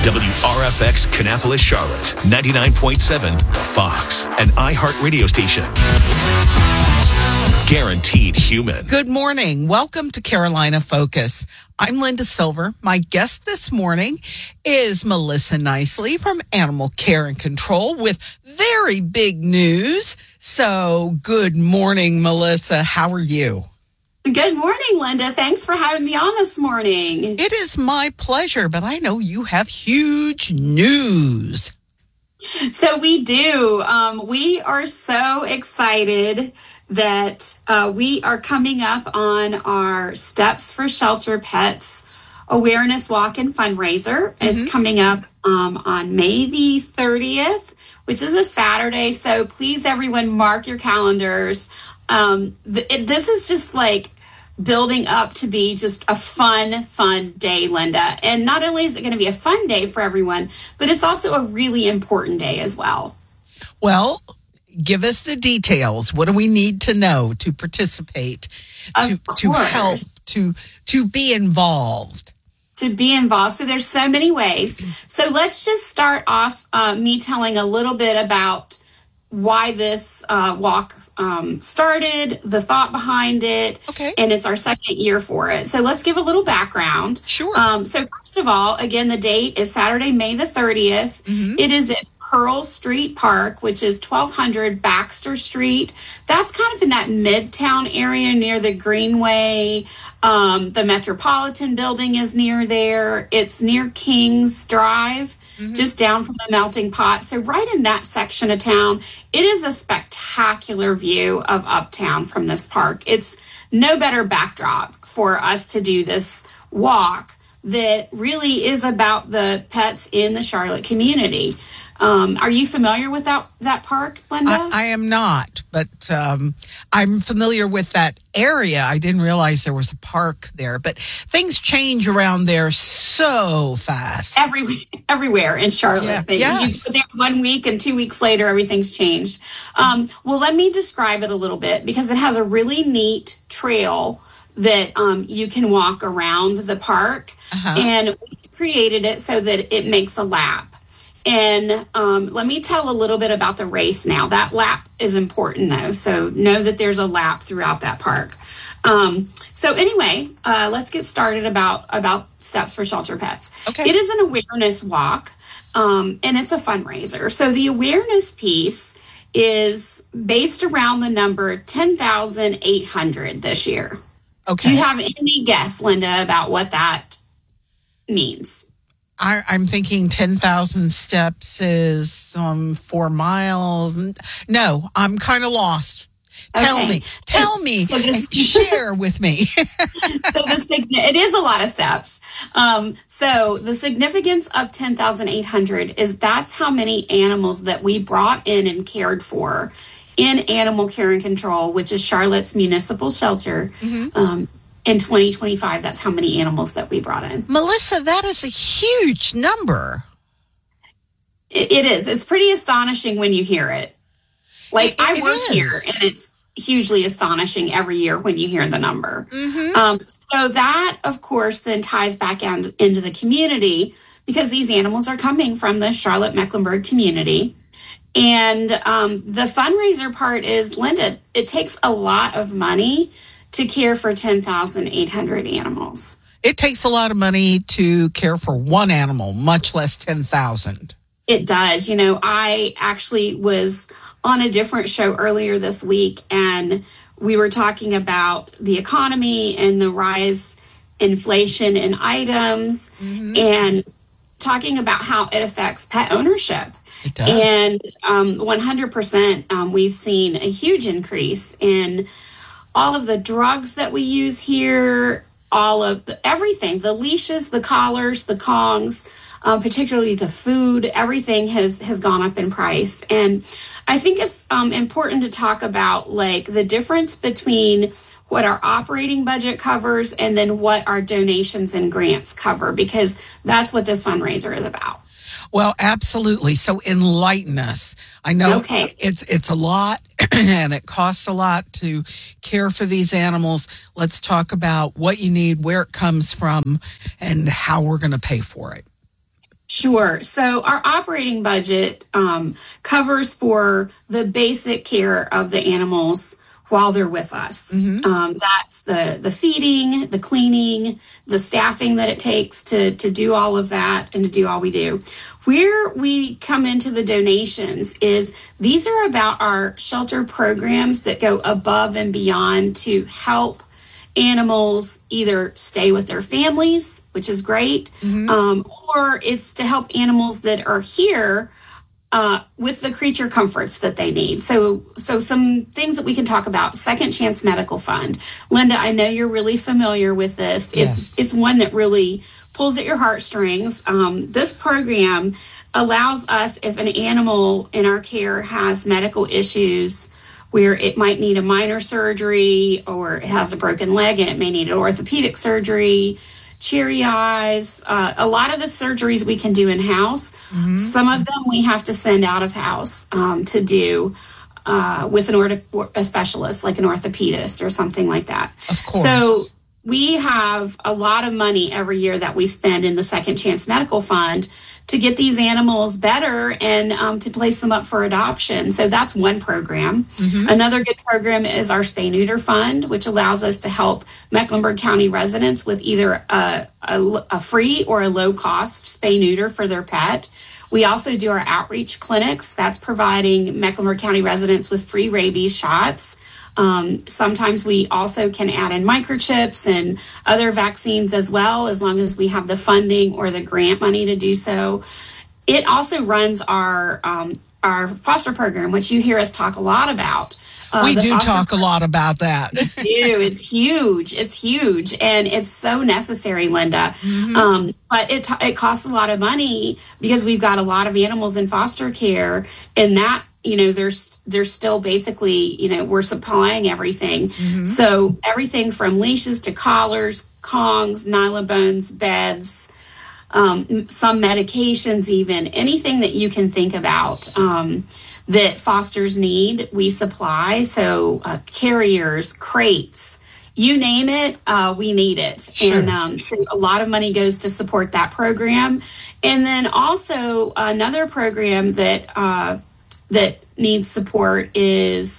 WRFX Kannapolis, Charlotte, 99.7 Fox, an iHeart radio station. Guaranteed human. Good morning. Welcome to Carolina Focus. I'm Linda Silver. My guest this morning is Melissa Nicely from Animal Care and Control with very big news. So good morning, Melissa. How are you? Good morning, Linda. Thanks for having me on this morning. It is my pleasure, but I know you have huge news. So we do. We are so excited that we are coming up on our Steps for Shelter Pets awareness walk and fundraiser. It's coming up on May the 30th, which is a Saturday. So please, everyone, mark your calendars. This is just like building up to be just a fun day, Linda. And not only is it going to be a fun day for everyone, but it's also a really important day as well. Well, give us the details. What do we need to know to participate, to help, to be involved? To be involved. So there's so many ways. So let's just start off me telling a little bit about why this walk started, the thought behind it, and it's our second year for it. So let's give a little background. Sure. So first of all, again, the date is Saturday, May the 30th. It is at Pearl Street Park, which is 1200 Baxter Street. That's kind of in that Midtown area near the Greenway. The Metropolitan Building is near there. It's near Kings Drive. Just down from the Melting Pot. So right in that section of town, it is a spectacular view of Uptown from this park. It's no better backdrop for us to do this walk that really is about the pets in the Charlotte community. Are you familiar with that park, Linda? I am not, but I'm familiar with that area. I didn't realize there was a park there, but things change around there so fast. Everywhere in Charlotte. Yeah. You go there 1 week and 2 weeks later, everything's changed. Well, let me describe it a little bit because it has a really neat trail that you can walk around the park. And we created it so that it makes a lap. And let me tell a little bit about the race now. That lap is important, though, so know that there's a lap throughout that park. So anyway, let's get started about Steps for Shelter Pets. Okay. It is an awareness walk, and it's a fundraiser. So the awareness piece is based around the number 10,800 this year. Okay. Do you have any guess, Linda, about what that means? I'm thinking 10,000 steps is 4 miles. No, I'm kind of lost. Tell me, so share with me. It is a lot of steps. So the significance of 10,800 is that's how many animals that we brought in and cared for in Animal Care and Control, which is Charlotte's municipal shelter. In 2025, that's how many animals that we brought in. Melissa, that is a huge number. It is. It's pretty astonishing when you hear it. Like, I work here, and it's hugely astonishing every year when you hear the number. So that, of course, then ties back into the community because these animals are coming from the Charlotte-Mecklenburg community. And the fundraiser part is, Linda, it takes a lot of money to care for 10,800 animals. It takes a lot of money to care for one animal, much less 10,000. It does. You know, I actually was on a different show earlier this week, and we were talking about the economy and the rise inflation in items and talking about how it affects pet ownership. It does. And 100%, we've seen a huge increase in all of the drugs that we use here, all of everything, the leashes, the collars, the Kongs, particularly the food, everything has gone up in price. And I think it's important to talk about like the difference between what our operating budget covers and then what our donations and grants cover, because that's what this fundraiser is about. Well, absolutely. So enlighten us. I know it's a lot and it costs a lot to care for these animals. Let's talk about what you need, where it comes from, and how we're going to pay for it. Sure. So our operating budget covers for the basic care of the animals while they're with us. That's the feeding, the cleaning, the staffing that it takes to do all of that and to do all we do. Where we come into the donations is these are about our shelter programs that go above and beyond to help animals either stay with their families, which is great, or it's to help animals that are here with the creature comforts that they need. So some things that we can talk about. Second Chance Medical Fund. Linda, I know you're really familiar with this. Yes. It's one that really pulls at your heartstrings. This program allows us, if an animal in our care has medical issues where it might need a minor surgery, or it has a broken leg and it may need an orthopedic surgery, cherry eyes, a lot of the surgeries we can do in-house. Some of them we have to send out of house to do with a specialist, like an orthopedist or something like that. Of course. So we have a lot of money every year that we spend in the Second Chance Medical Fund to get these animals better and to place them up for adoption. So that's one program. Another good program is our Spay Neuter Fund, which allows us to help Mecklenburg County residents with either a free or a low cost spay neuter for their pet. We also do our outreach clinics. That's providing Mecklenburg County residents with free rabies shots. Sometimes we also can add in microchips and other vaccines as well, as long as we have the funding or the grant money to do so. It also runs our foster program, which you hear us talk a lot about. We do talk a lot about that. It's huge. It's huge. And it's so necessary, Linda. But it costs a lot of money because we've got a lot of animals in foster care, and that, there's still basically, we're supplying everything. So everything from leashes to collars, Kongs, nylon bones, beds, some medications, even anything that you can think about that fosters need, we supply. So carriers, crates, you name it, we need it. Sure. And so a lot of money goes to support that program. And then also another program that needs support is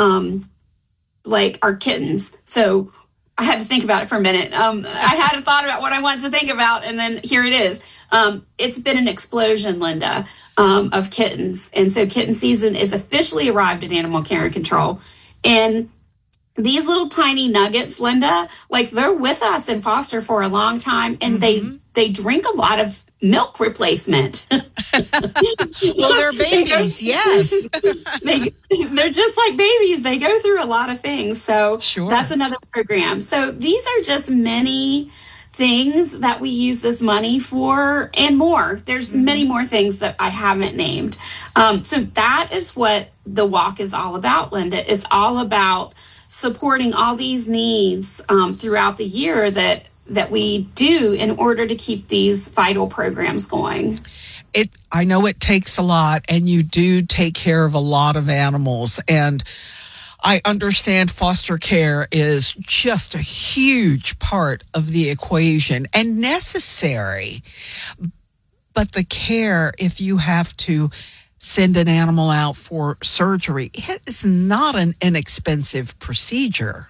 like our kittens. So I had to think about it for a minute. I hadn't thought about what I wanted to think about, and then here it is. It's been an explosion, Linda, of kittens. And so kitten season is officially arrived at Animal Care and Control. And these little tiny nuggets, Linda, like they're with us in foster for a long time, and they drink a lot of milk replacement. Well, they're babies, yes. They're just like babies. They go through a lot of things. So Sure. That's another program. So these are just many things that we use this money for, and more. There's many more things that I haven't named. So that is what the walk is all about, Linda. It's all about supporting all these needs throughout the year that we do in order to keep these vital programs going. I know it takes a lot, and you do take care of a lot of animals, and I understand foster care is just a huge part of the equation and necessary. But the care, if you have to send an animal out for surgery, it is not an inexpensive procedure.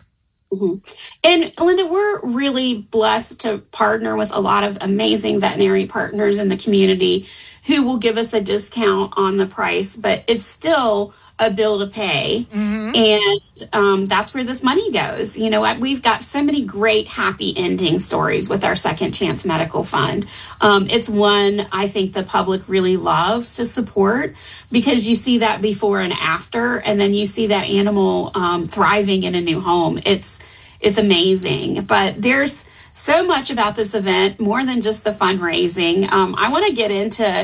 And Linda, we're really blessed to partner with a lot of amazing veterinary partners in the community who will give us a discount on the price, but it's still a bill to pay. And that's where this money goes. We've got so many great happy ending stories with our Second Chance Medical Fund. It's one I think the public really loves to support, because you see that before and after, and then you see that animal thriving in a new home. It's amazing. But there's so much about this event, more than just the fundraising. I want to get into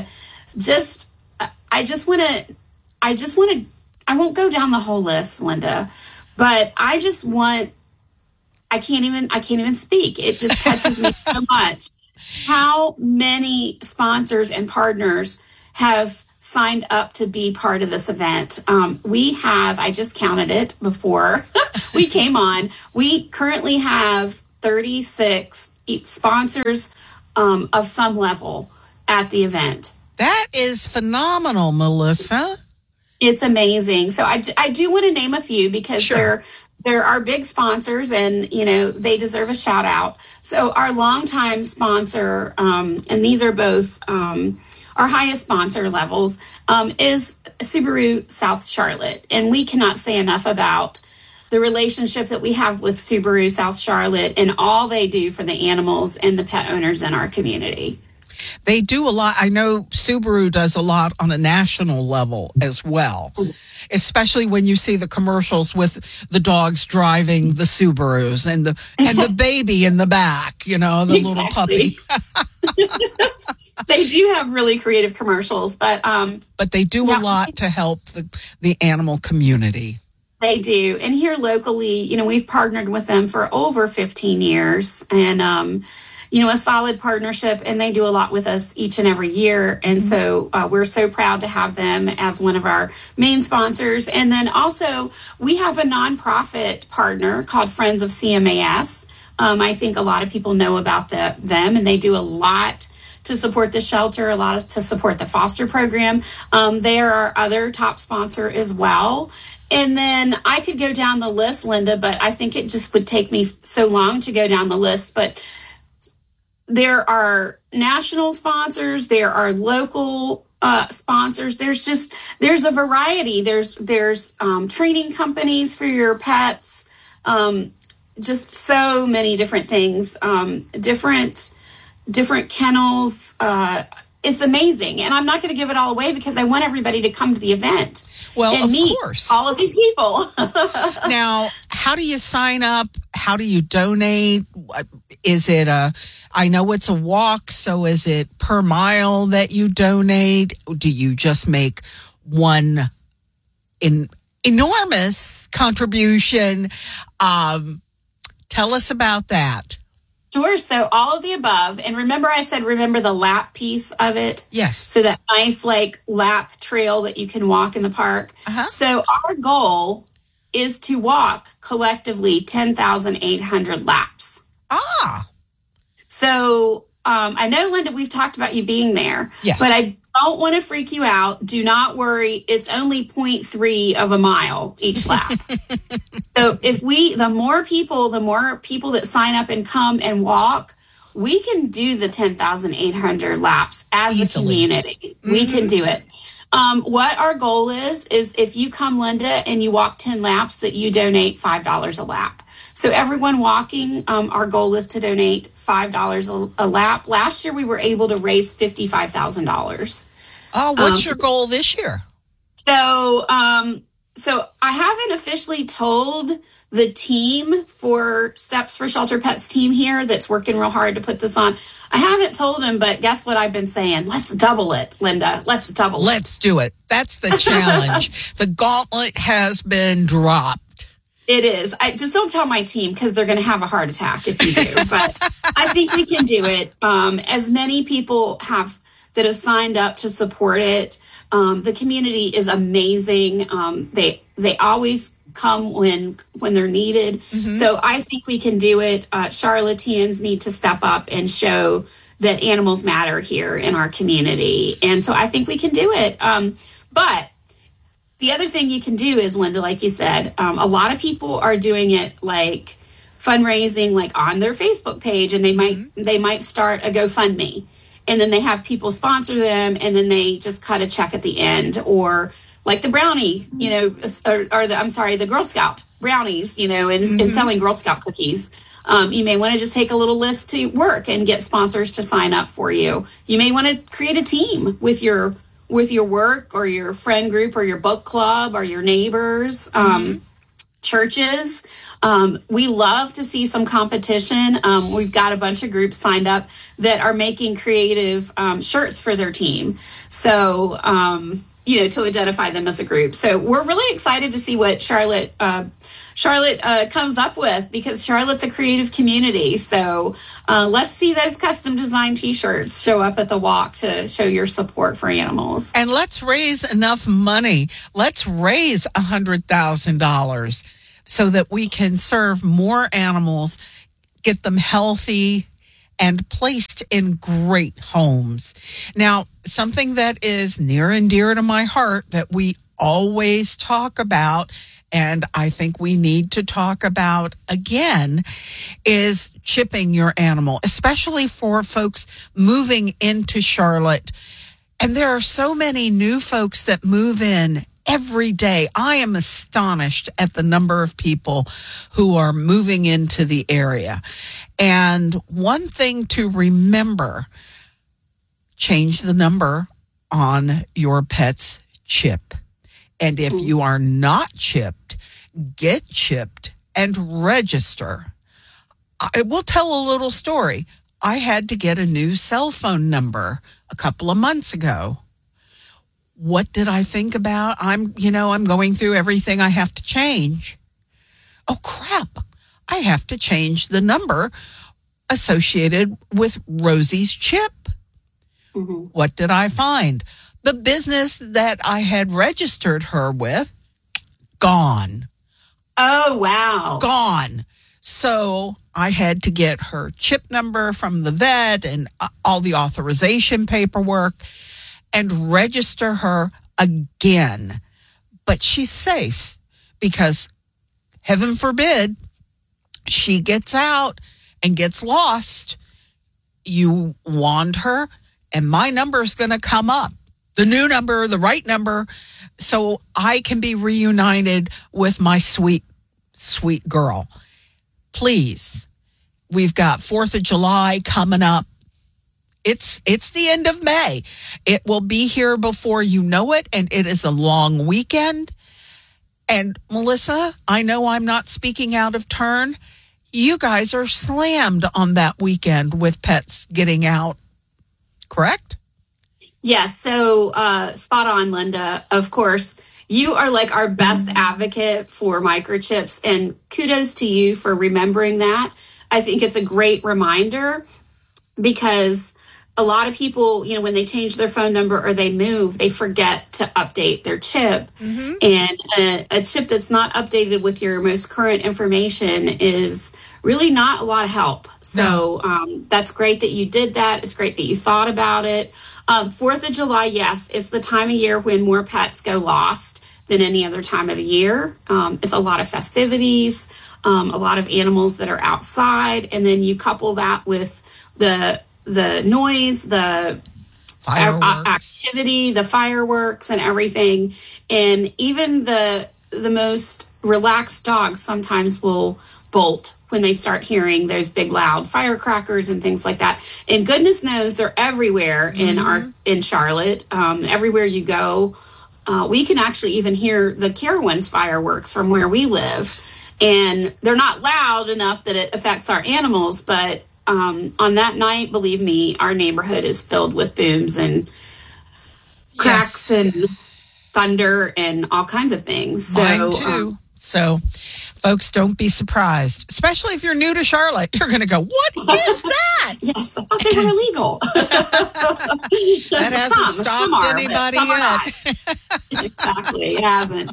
I won't go down the whole list, Linda, but I can't even speak. It just touches me so much. How many sponsors and partners have signed up to be part of this event? I just counted it before we came on. We currently have 36 sponsors of some level. at the event. That is phenomenal, Melissa. It's amazing. So I do want to name a few because Sure. they're our big sponsors, and they deserve a shout out. So our longtime sponsor, and these are both our highest sponsor levels, is Subaru South Charlotte, and we cannot say enough about the relationship that we have with Subaru South Charlotte and all they do for the animals and the pet owners in our community. They do a lot. I know Subaru does a lot on a national level as well, especially when you see the commercials with the dogs driving the Subarus and the baby in the back, the little puppy. They do have really creative commercials, but they do a lot to help the animal community. They do. And here locally, we've partnered with them for over 15 years and, a solid partnership, and they do a lot with us each and every year. And so we're so proud to have them as one of our main sponsors. And then also we have a nonprofit partner called Friends of CMAS. I think a lot of people know about them, and they do a lot to support the shelter, a lot to support the foster program. They are our other top sponsor as well. And then I could go down the list, Linda, but I think it just would take me so long to go down the list. But there are national sponsors, there are local sponsors. There's a variety. There's training companies for your pets, just so many different things, different kennels. It's amazing. And I'm not going to give it all away because I want everybody to come to the event. Well, and of meet course. all of these people. Now, how do you sign up? How do you donate? Is it I know it's a walk, so is it per mile that you donate? Do you just make one enormous contribution? Tell us about that. Sure. So all of the above. And remember the lap piece of it? Yes. So that nice lap trail that you can walk in the park. Uh-huh. So our goal is to walk collectively 10,800 laps. Ah. So I know, Linda, we've talked about you being there. Yes. But I don't want to freak you out. Do not worry. It's only 0.3 of a mile each lap. So the more people that sign up and come and walk, we can do the 10,800 laps as Easily. a community. Mm-hmm. We can do it. What our goal is if you come, Linda, and you walk 10 laps, that you donate $5 a lap. So everyone walking, our goal is to donate $5 a lap. Last year, we were able to raise $55,000. Oh, what's your goal this year? So I haven't officially told the team for Steps for Shelter Pets team here that's working real hard to put this on. I haven't told them, but guess what I've been saying? Let's double it, Linda. Let's double it. Let's do it. That's the challenge. The gauntlet has been dropped. It is. I just don't tell my team because they're going to have a heart attack if you do. But I think we can do it. As many people that have signed up to support it. The community is amazing. They always come when they're needed. Mm-hmm. So I think we can do it. Charlotteans need to step up and show that animals matter here in our community. And so I think we can do it. But the other thing you can do is, Linda, like you said, a lot of people are doing it like fundraising, like on their Facebook page, and they might start a GoFundMe, and then they have people sponsor them, and then they just cut a check at the end, or like the brownie, the Girl Scout brownies, and selling Girl Scout cookies. You may want to just take a little list to work and get sponsors to sign up for you. You may want to create a team with your work or your friend group or your book club or your neighbors, churches. We love to see some competition. We've got a bunch of groups signed up that are making creative shirts for their team. So, to identify them as a group. So we're really excited to see what Charlotte comes up with, because Charlotte's a creative community. So let's see those custom designed T-shirts show up at the walk to show your support for animals. And let's raise enough money. Let's raise $100,000 so that we can serve more animals, get them healthy, and placed in great homes. Now, something that is near and dear to my heart that we always talk about, and I think we need to talk about again, is chipping your animal, especially for folks moving into Charlotte. And there are so many new folks that move in every day. I am astonished at the number of people who are moving into the area. And one thing to remember, change the number on your pet's chip. And if you are not chipped, get chipped and register. I will tell a little story. I had to get a new cell phone number a couple of months ago. What did I think about? I'm going through everything I have to change. Oh, crap. I have to change the number associated with Rosie's chip. Mm-hmm. What did I find? The business that I had registered her with, gone. Oh, wow. Gone. So I had to get her chip number from the vet and all the authorization paperwork and register her again. But she's safe because, heaven forbid, she gets out and gets lost. You wand her, and my number is going to come up. The new number, the right number, so I can be reunited with my sweet, sweet girl. Please, we've got 4th of July coming up. It's the end of May. It will be here before you know it, and it is a long weekend. And Melissa, I know I'm not speaking out of turn. You guys are slammed on that weekend with pets getting out, correct? Yes, so spot on, Linda. Of course, you are like our best advocate for microchips, and kudos to you for remembering that. I think it's a great reminder because a lot of people, when they change their phone number or they move, they forget to update their chip. Mm-hmm. And a chip that's not updated with your most current information is really not a lot of help. So that's great that you did that. It's great that you thought about it. 4th of July, yes, it's the time of year when more pets go lost than any other time of the year. It's a lot of festivities, a lot of animals that are outside, and then you couple that with the noise, the activity, the fireworks and everything. And even the most relaxed dogs sometimes will bolt when they start hearing those big loud firecrackers and things like that. And goodness knows they're everywhere in Charlotte. Everywhere you go, we can actually even hear the Carowinds fireworks from where we live. And they're not loud enough that it affects our animals, but on that night, believe me, our neighborhood is filled with booms and cracks and thunder and all kinds of things. Mine too. So, folks, don't be surprised, especially if you're new to Charlotte. You're going to go, what is that? Yes, I thought they were illegal. That hasn't stopped anybody yet. Exactly, it hasn't.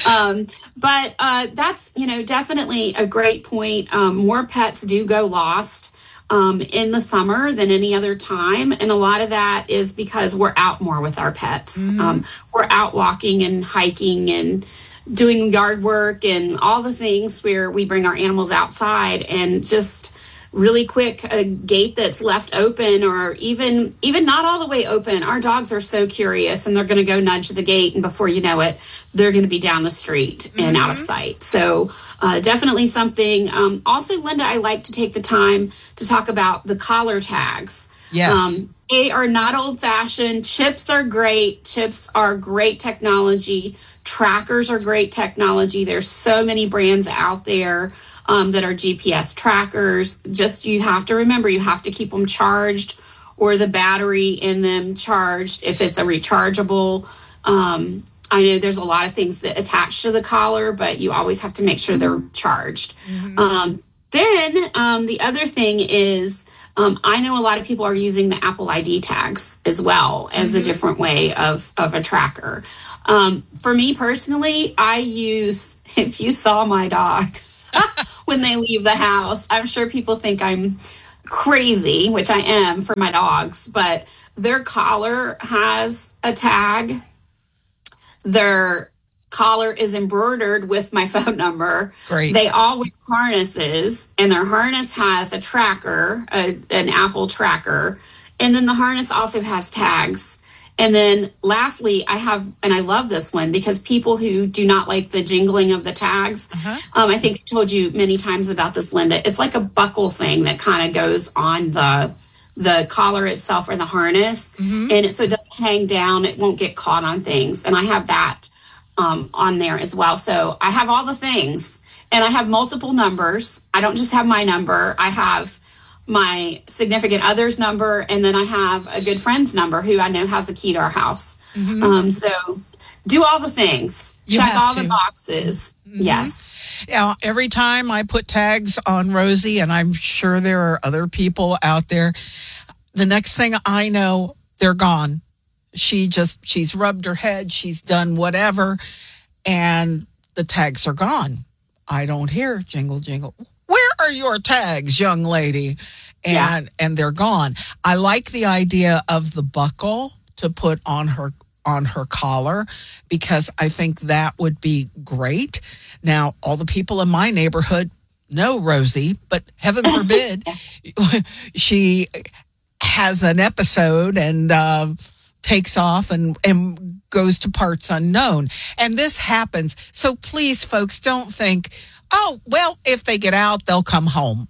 But that's, definitely a great point. More pets do go lost in the summer than any other time. And a lot of that is because we're out more with our pets. Mm-hmm. We're out walking and hiking and doing yard work and all the things where we bring our animals outside, and just really quick, a gate that's left open or even not all the way open. Our dogs are so curious, and they're going to go nudge the gate, and before you know it, they're going to be down the street and out of sight. So definitely something. Also, Linda, I like to take the time to talk about the collar tags. Yes. They are not old-fashioned. Chips are great. Chips are great technology. Trackers are great technology. There's so many brands out there that are GPS trackers. Just, you have to remember, you have to keep them charged or the battery in them charged if it's a rechargeable. I know there's a lot of things that attach to the collar, but you always have to make sure they're charged. Mm-hmm. Then the other thing is, I know a lot of people are using the Apple ID tags as well as a different way of a tracker. For me personally, I use, if you saw my dogs when they leave the house, I'm sure people think I'm crazy, which I am for my dogs, but their collar has a tag. Their collar is embroidered with my phone number. Great. They all wear harnesses, and their harness has a tracker, an Apple tracker. And then the harness also has tags. And then lastly, I have, and I love this one because people who do not like the jingling of the tags, I think I told you many times about this, Linda. It's like a buckle thing that kind of goes on the collar itself or the harness. And so it doesn't hang down. It won't get caught on things. And I have that on there as well. So I have all the things, and I have multiple numbers. I don't just have my number. I have my significant other's number, and then I have a good friend's number who I know has a key to our house. So do all the things. Check all the boxes. Yes. Yeah, every time I put tags on Rosie, and I'm sure there are other people out there, the next thing I know, they're gone. She's rubbed her head, she's done whatever, and the tags are gone. I don't hear jingle, jingle. Where are your tags, young lady? And they're gone. I like the idea of the buckle to put on her collar, because I think that would be great. Now, all the people in my neighborhood know Rosie, but heaven forbid she has an episode and takes off and goes to parts unknown. And this happens. So please, folks, don't think, oh, well, if they get out, they'll come home.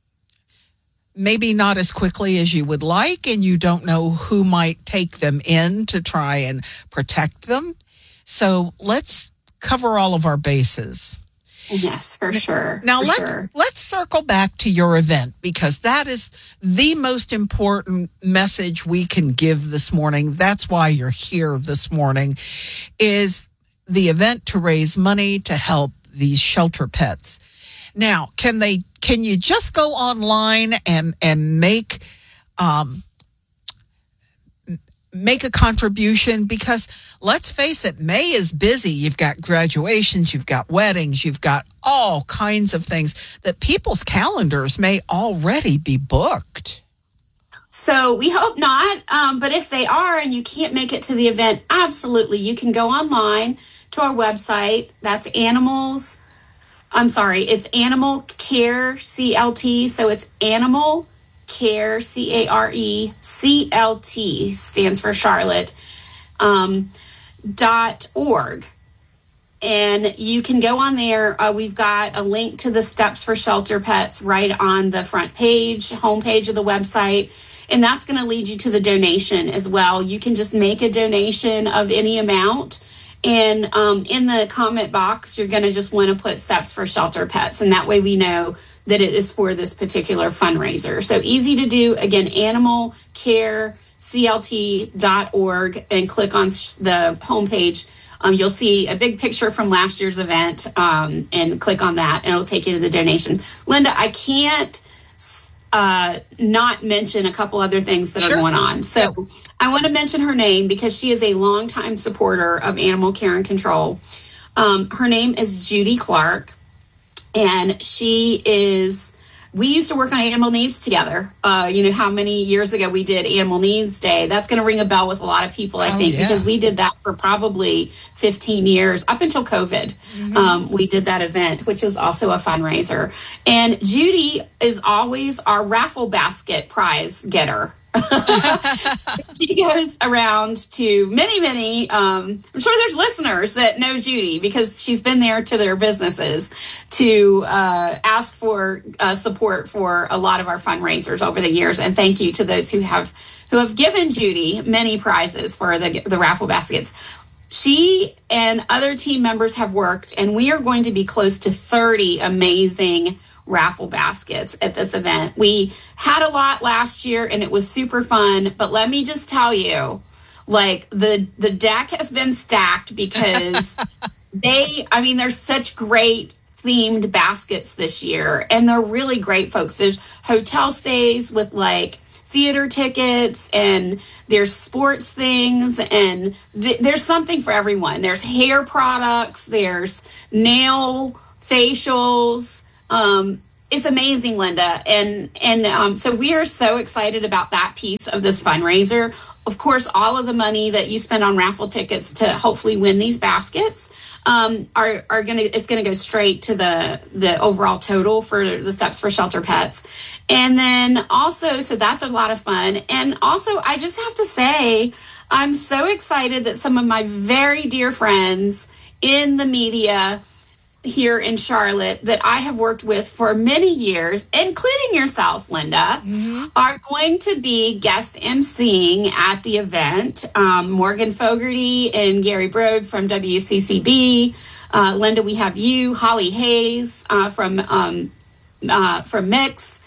Maybe not as quickly as you would like, and you don't know who might take them in to try and protect them. So let's cover all of our bases. Yes, for sure. Now, let's circle back to your event, because that is the most important message we can give this morning. That's why you're here this morning, is the event to raise money to help these shelter pets. Now, can you just go online and make a contribution? Because let's face it, May is busy. You've got graduations, you've got weddings, you've got all kinds of things that people's calendars may already be booked. So we hope not, but if they are and you can't make it to the event, absolutely, you can go online to our website. That's it's Animal Care CLT. So it's Animal Care CARE CLT, stands for Charlotte, .org. And you can go on there. We've got a link to the Steps for Shelter Pets right on the front page, homepage of the website. And that's going to lead you to the donation as well. You can just make a donation of any amount. And in the comment box, you're going to just want to put Steps for Shelter Pets. And that way we know that it is for this particular fundraiser. So easy to do. Again, animalcareclt.org, and click on the homepage. You'll see a big picture from last year's event, and click on that, and it'll take you to the donation. Linda, I can't not mention a couple other things that are going on. So I want to mention her name because she is a longtime supporter of Animal Care and Control. Her name is Judy Clark, and we used to work on Animal Needs together. You know how many years ago we did Animal Needs Day? That's going to ring a bell with a lot of people, I think, because we did that for probably 15 years, up until COVID. We did that event, which was also a fundraiser. And Judy is always our raffle basket prize getter. She goes around to many, I'm sure there's listeners that know Judy because she's been there to their businesses to ask for support for a lot of our fundraisers over the years. And thank you to those who have given Judy many prizes for the raffle baskets. She and other team members have worked, and we are going to be close to 30 amazing raffle baskets at this event. We had a lot last year and it was super fun, but let me just tell you, like the deck has been stacked because there's such great themed baskets this year, and they're really great, folks. There's hotel stays with like theater tickets, and there's sports things, and there's something for everyone. There's hair products, there's nail facials, It's amazing, Linda. And so we are so excited about that piece of this fundraiser. Of course, all of the money that you spend on raffle tickets to hopefully win these baskets it's going to go straight to the overall total for the Steps for Shelter Pets. And then also, so that's a lot of fun. And also, I just have to say, I'm so excited that some of my very dear friends in the media here in Charlotte that I have worked with for many years, including yourself, Linda, are going to be guest emceeing at the event. Morgan Fogarty and Gary Brogue from WCCB. Linda, we have you, Holly Hayes from Mix.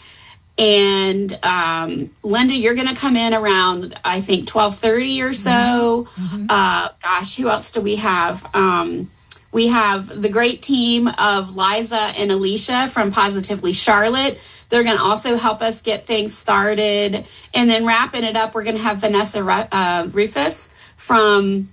And Linda, you're going to come in around, I think, 12:30 or so. Gosh, who else do we have? We have the great team of Liza and Alicia from Positively Charlotte. They're going to also help us get things started. And then wrapping it up, we're going to have Vanessa Rufus from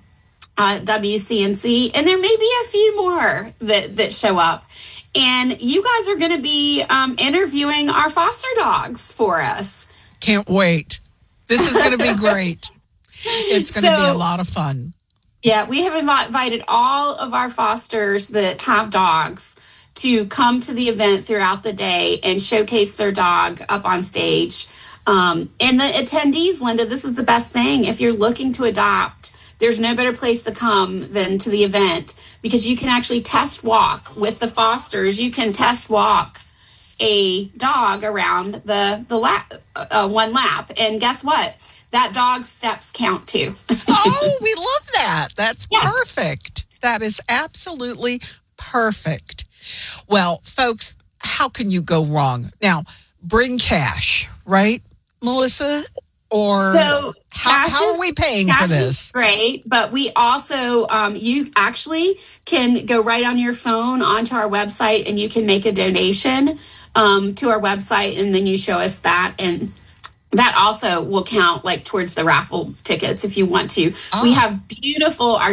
WCNC. And there may be a few more that show up. And you guys are going to be interviewing our foster dogs for us. Can't wait. This is going to be great. It's going to be a lot of fun. Yeah, we have invited all of our fosters that have dogs to come to the event throughout the day and showcase their dog up on stage. And the attendees, Linda, this is the best thing. If you're looking to adopt, there's no better place to come than to the event, because you can actually test walk with the fosters. You can test walk a dog around the lap, one lap. And guess what? That dog's steps count too. Oh, we love that. That's yes. Perfect. That is absolutely perfect. Well, folks, how can you go wrong? Now, bring cash, right, Melissa? Or so how are we paying for this? Is great, but we also, you actually can go right on your phone onto our website and you can make a donation to our website, and then you show us that, and that also will count like towards the raffle tickets if you want to. Oh. We have beautiful, our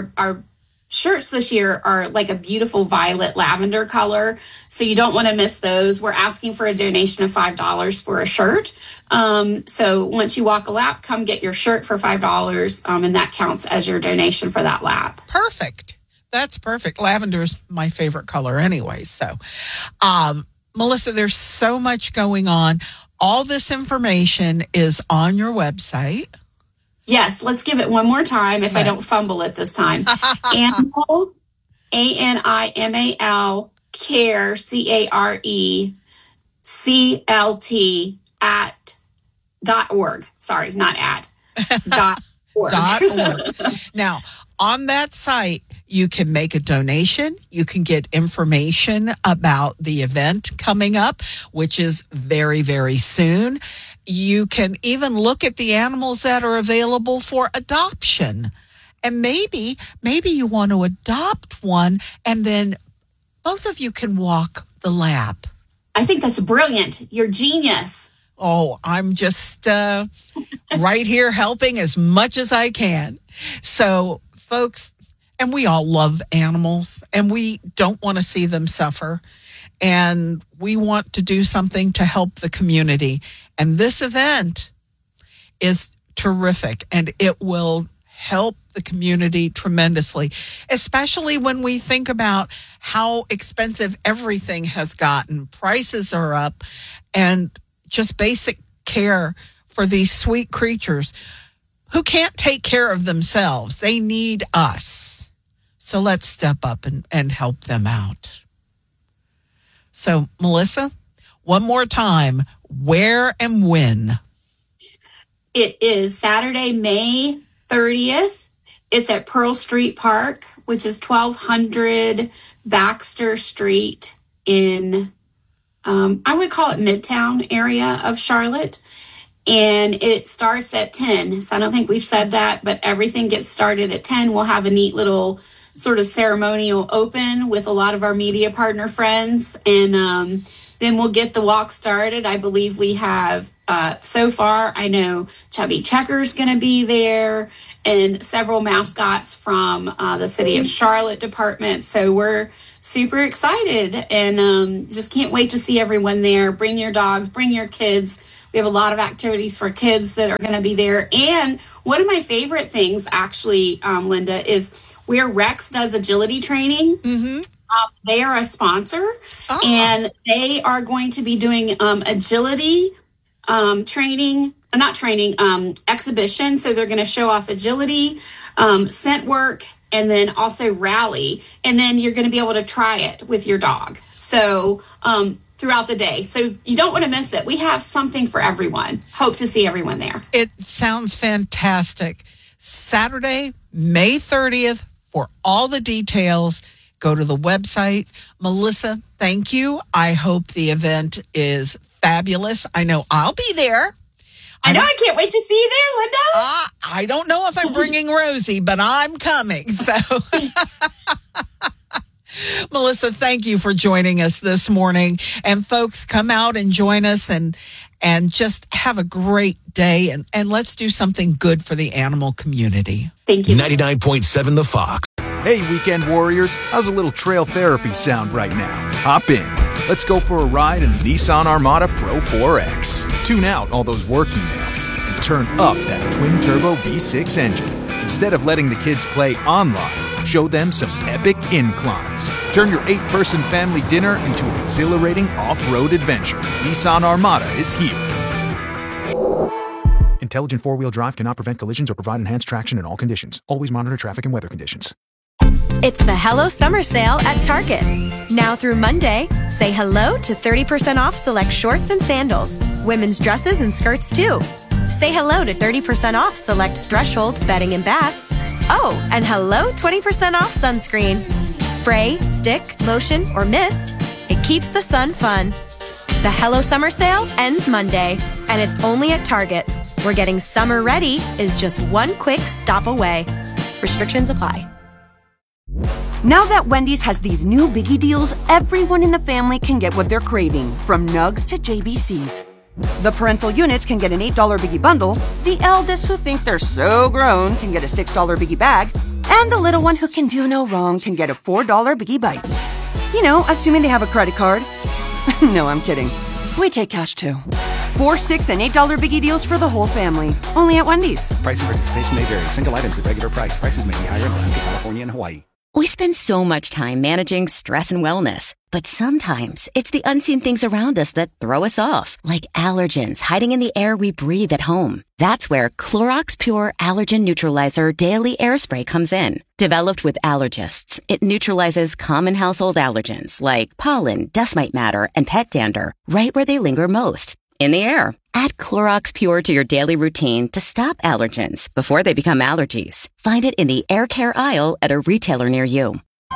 shirts this year are like a beautiful violet lavender color, so you don't want to miss those. We're asking for a donation of $5 for a shirt. So once you walk a lap, come get your shirt for $5, and that counts as your donation for that lap. Perfect. That's perfect. Lavender's my favorite color anyway. So, Melissa, there's so much going on. All this information is on your website. Yes, let's give it one more time if I don't fumble it this time. Animal, ANIMAL, care, CARE, CLT @.org. Sorry, not at. .org. .org. Now, on that site, you can make a donation. You can get information about the event coming up, which is very, very soon. You can even look at the animals that are available for adoption. And maybe you want to adopt one, and then both of you can walk the lap. I think that's brilliant. You're genius. Oh, I'm just right here helping as much as I can. So, folks, and we all love animals, and we don't want to see them suffer. And we want to do something to help the community. And this event is terrific, and it will help the community tremendously, especially when we think about how expensive everything has gotten. Prices are up, and just basic care for these sweet creatures who can't take care of themselves. They need us. So let's step up and help them out. So, Melissa, one more time, where and when? It is Saturday, May 30th. It's at Pearl Street Park, which is 1200 Baxter Street in, I would call it Midtown area of Charlotte. And it starts at 10. So I don't think we've said that, but everything gets started at 10. We'll have a neat little sort of ceremonial open with a lot of our media partner friends. And then we'll get the walk started. I believe we have, so far, I know Chubby Checker's going to be there, and several mascots from the City of Charlotte department. So we're super excited and just can't wait to see everyone there. Bring your dogs, bring your kids. We have a lot of activities for kids that are going to be there. And one of my favorite things, actually, Linda, is where Rex does agility training. Mm-hmm. They are a sponsor, and they are going to be doing agility exhibition. So they're going to show off agility, scent work, and then also rally. And then you're going to be able to try it with your dog. So throughout the day. So you don't want to miss it. We have something for everyone. Hope to see everyone there. It sounds fantastic. Saturday, May 30th, for all the details, go to the website. Melissa, thank you. I hope the event is fabulous. I know I'll be there. I know. I can't wait to see you there, Linda. I don't know if I'm bringing Rosie, but I'm coming. So, Melissa, thank you for joining us this morning. And folks, come out and join us and just have a great day. And let's do something good for the animal community. Thank you. 99.7 The Fox. Hey, weekend warriors, how's a little trail therapy sound right now? Hop in. Let's go for a ride in the Nissan Armada Pro 4X. Tune out all those work emails and turn up that twin-turbo V6 engine. Instead of letting the kids play online, show them some epic inclines. Turn your 8-person family dinner into an exhilarating off-road adventure. Nissan Armada is here. Intelligent four-wheel drive cannot prevent collisions or provide enhanced traction in all conditions. Always monitor traffic and weather conditions. It's the Hello Summer Sale at Target. Now through Monday, say hello to 30% off select shorts and sandals. Women's dresses and skirts too. Say hello to 30% off select Threshold bedding and bath. Oh, and hello 20% off sunscreen. Spray, stick, lotion, or mist. It keeps the sun fun. The Hello Summer Sale ends Monday, and it's only at Target, where getting summer ready is just one quick stop away. Restrictions apply. Now that Wendy's has these new biggie deals, everyone in the family can get what they're craving, from nugs to JBCs. The parental units can get an $8 biggie bundle, the eldest who think they're so grown can get a $6 biggie bag, and the little one who can do no wrong can get a $4 biggie bites. You know, assuming they have a credit card. No, I'm kidding. We take cash too. 4, 6, and $8 biggie deals for the whole family. Only at Wendy's. Price and participation may vary. Single items at regular price. Prices may be higher in Alaska, California, and Hawaii. We spend so much time managing stress and wellness, but sometimes it's the unseen things around us that throw us off, like allergens hiding in the air we breathe at home. That's where Clorox Pure Allergen Neutralizer Daily Air Spray comes in. Developed with allergists, it neutralizes common household allergens like pollen, dust mite matter, and pet dander right where they linger most, in the air. Add Clorox Pure to your daily routine to stop allergens before they become allergies. Find it in the air care aisle at a retailer near you.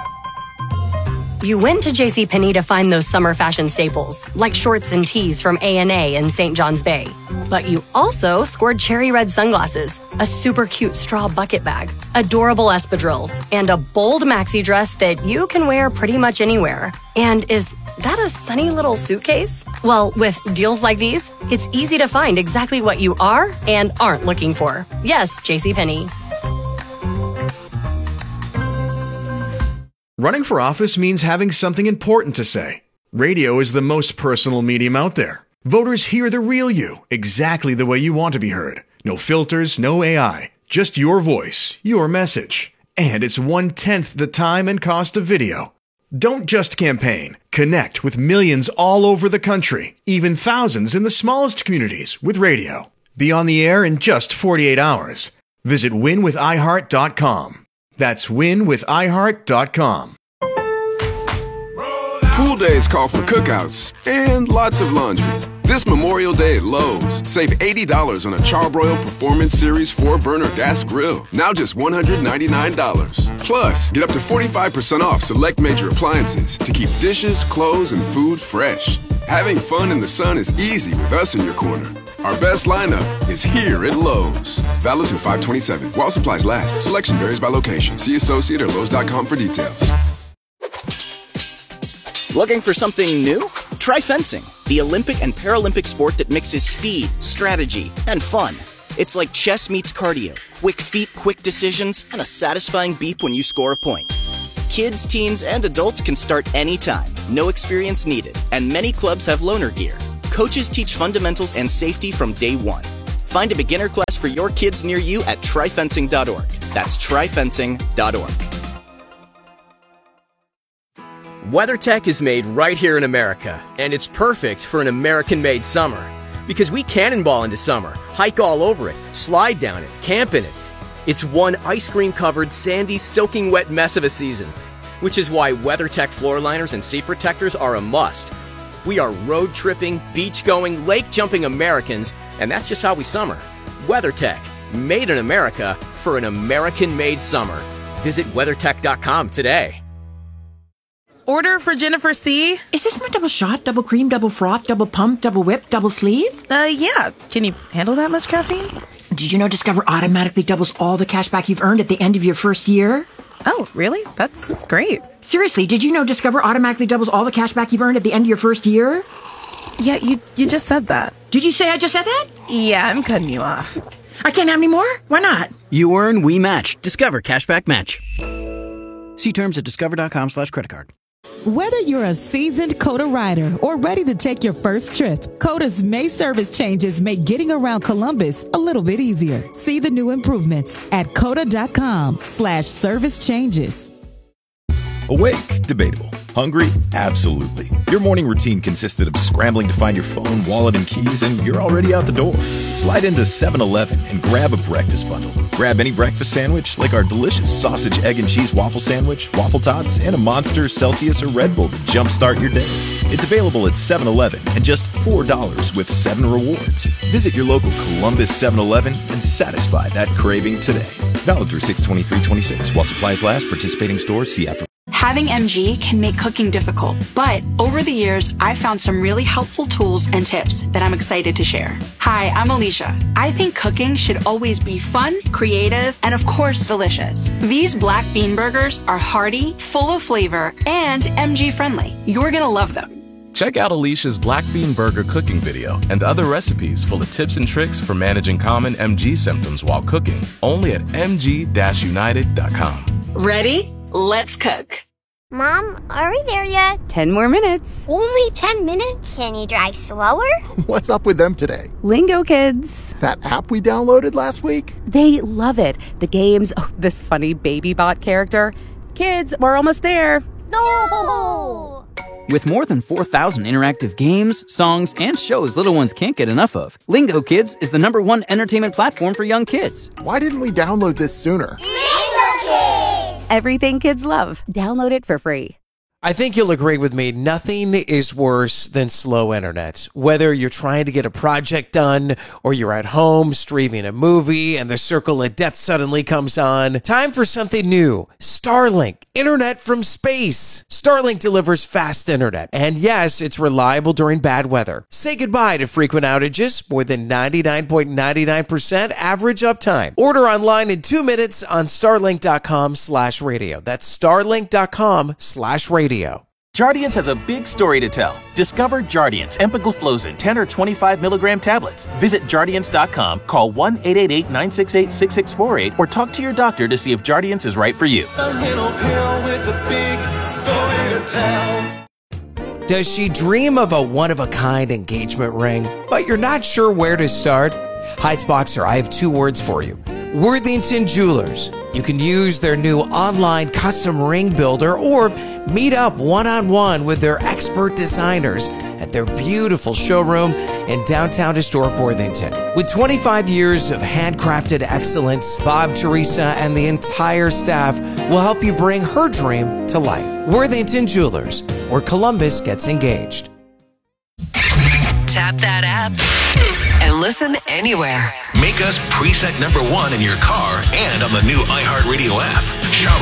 You went to JCPenney to find those summer fashion staples, like shorts and tees from A&A in St. John's Bay. But you also scored cherry red sunglasses, a super cute straw bucket bag, adorable espadrilles, and a bold maxi dress that you can wear pretty much anywhere. And is that a sunny little suitcase? Well, with deals like these, it's easy to find exactly what you are and aren't looking for. Yes, JCPenney. Running for office means having something important to say. Radio is the most personal medium out there. Voters hear the real you, exactly the way you want to be heard. No filters, no AI, just your voice, your message. And it's 1/10 the time and cost of video. Don't just campaign. Connect with millions all over the country, even thousands in the smallest communities with radio. Be on the air in just 48 hours. Visit winwithiheart.com. That's winwithiheart.com. Pool days call for cookouts and lots of laundry. This Memorial Day at Lowe's, save $80 on a Charbroil Performance Series 4-burner gas grill, now just $199. Plus, get up to 45% off select major appliances to keep dishes, clothes, and food fresh. Having fun in the sun is easy with us in your corner. Our best lineup is here at Lowe's. Valid through 5/27. While supplies last. Selection varies by location. See associate or Lowe's.com for details. Looking for something new? Try fencing, the Olympic and Paralympic sport that mixes speed, strategy, and fun. It's like chess meets cardio. Quick feet, quick decisions, and a satisfying beep when you score a point. Kids, teens, and adults can start anytime. No experience needed. And many clubs have loaner gear. Coaches teach fundamentals and safety from day one. Find a beginner class for your kids near you at tryfencing.org. That's tryfencing.org. WeatherTech is made right here in America, and it's perfect for an American-made summer. Because we cannonball into summer, hike all over it, slide down it, camp in it. It's one ice cream-covered, sandy, soaking wet mess of a season, which is why WeatherTech floor liners and seat protectors are a must. We are road-tripping, beach-going, lake-jumping Americans, and that's just how we summer. WeatherTech, made in America for an American-made summer. Visit WeatherTech.com today. Order for Jennifer C. Is this my double shot, double cream, double froth, double pump, double whip, double sleeve? Yeah. Can you handle that much caffeine? Did you know Discover automatically doubles all the cash back you've earned at the end of your first year? Oh, really? That's great. Seriously, did you know Discover automatically doubles all the cash back you've earned at the end of your first year? Yeah, you just said that. Did you say I just said that? Yeah, I'm cutting you off. I can't have any more? Why not? You earn, we match. Discover Cashback Match. See terms at discover.com/creditcard. Whether you're a seasoned COTA rider or ready to take your first trip, COTA's May service changes make getting around Columbus a little bit easier. See the new improvements at COTA.com/service changes. Awake? Debatable. Hungry? Absolutely. Your morning routine consisted of scrambling to find your phone, wallet, and keys, and you're already out the door. Slide into 7-Eleven and grab a breakfast bundle. Grab any breakfast sandwich, like our delicious sausage, egg, and cheese waffle sandwich, waffle tots, and a Monster, Celsius, or Red Bull to jumpstart your day. It's available at 7-Eleven and just $4 with 7 rewards. Visit your local Columbus 7-Eleven and satisfy that craving today. Valid through 6/23/26 while supplies last. Participating stores. See app for. Having MG can make cooking difficult, but over the years, I've found some really helpful tools and tips that I'm excited to share. Hi, I'm Alicia. I think cooking should always be fun, creative, and of course, delicious. These black bean burgers are hearty, full of flavor, and MG friendly. You're gonna love them. Check out Alicia's Black Bean Burger cooking video and other recipes full of tips and tricks for managing common MG symptoms while cooking, only at mg-united.com. Ready? Let's cook. Mom, are we there yet? 10 more minutes. Only 10 minutes? Can you drive slower? What's up with them today? Lingo Kids. That app we downloaded last week? They love it. The games, this funny baby bot character. Kids, we're almost there. No! With more than 4,000 interactive games, songs, and shows little ones can't get enough of, Lingo Kids is the #1 entertainment platform for young kids. Why didn't we download this sooner? Lingo Kids! Everything kids love. Download it for free. I think you'll agree with me, nothing is worse than slow internet. Whether you're trying to get a project done or you're at home streaming a movie and the circle of death suddenly comes on. Time for something new. Starlink, internet from space. Starlink delivers fast internet. And yes, it's reliable during bad weather. Say goodbye to frequent outages, more than 99.99% average uptime. Order online in 2 minutes on starlink.com/radio. That's starlink.com/radio. Jardiance has a big story to tell. Discover Jardiance empagliflozin 10 or 25 milligram tablets. Visit Jardiance.com, call 1-888-968-6648, or talk to your doctor to see if Jardiance is right for you. A little pill with a big story to tell. Does she dream of a one-of-a-kind engagement ring, but you're not sure where to start? Heights Boxer, I have 2 words for you. Worthington Jewelers. You can use their new online custom ring builder or meet up one-on-one with their expert designers at their beautiful showroom in downtown historic Worthington. With 25 years of handcrafted excellence, Bob, Teresa, and the entire staff will help you bring her dream to life. Worthington Jewelers, where Columbus gets engaged. Tap that app and listen anywhere. Make us preset #1 in your car and on the new iHeartRadio app. Shop